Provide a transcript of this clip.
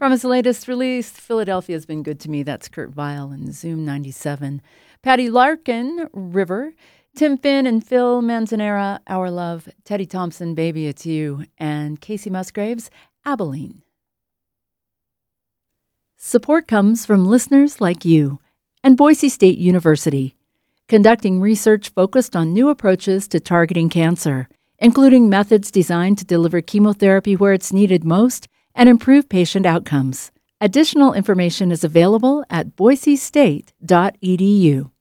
From his latest release, Philadelphia's Been Good to Me. That's Kurt Weill and Zoom 97. Patty Larkin, River. Tim Finn and Phil Manzanera, Our Love. Teddy Thompson, Baby It's You. And Casey Musgraves, Abilene. Support comes from listeners like you and Boise State University, conducting research focused on new approaches to targeting cancer, including methods designed to deliver chemotherapy where it's needed most and improve patient outcomes. Additional information is available at boisestate.edu.